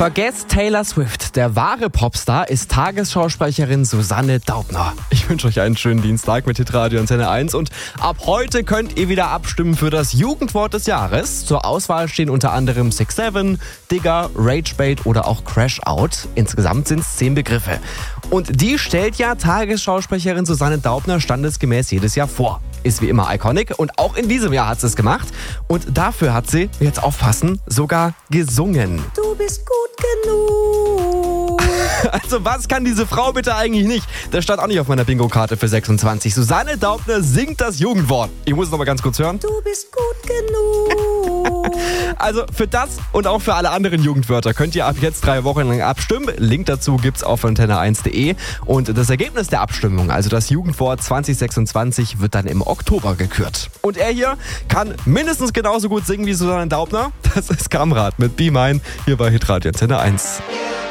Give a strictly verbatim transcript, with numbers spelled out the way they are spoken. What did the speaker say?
Vergesst Taylor Swift. Der wahre Popstar ist Tagesschausprecherin Susanne Daubner. Ich wünsche euch einen schönen Dienstag mit Hitradio Antenne eins und ab heute könnt ihr wieder abstimmen für das Jugendwort des Jahres. Zur Auswahl stehen unter anderem six seven, Digger, Ragebait oder auch Crash Out. Insgesamt sind es zehn Begriffe. Und die stellt ja Tagesschausprecherin Susanne Daubner standesgemäß jedes Jahr vor. Ist wie immer iconic und auch in diesem Jahr hat sie es gemacht. Und dafür hat sie, jetzt aufpassen, sogar gesungen. Du bist gut genug. Also was kann diese Frau bitte eigentlich nicht? Das stand auch nicht auf meiner Bingo-Karte für sechsundzwanzig. Susanne Daubner singt das Jugendwort. Ich muss es noch mal ganz kurz hören. Du bist gut genug. Also für das und auch für alle anderen Jugendwörter könnt ihr ab jetzt drei Wochen lang abstimmen. Link dazu gibt's auf antenne eins punkt de. Und das Ergebnis der Abstimmung, also das Jugendwort zwanzig sechsundzwanzig, wird dann im Oktober gekürt. Und er hier kann mindestens genauso gut singen wie Susanne Daubner. Das ist Kamrat mit Be Mine hier bei Hitradio Antenne eins.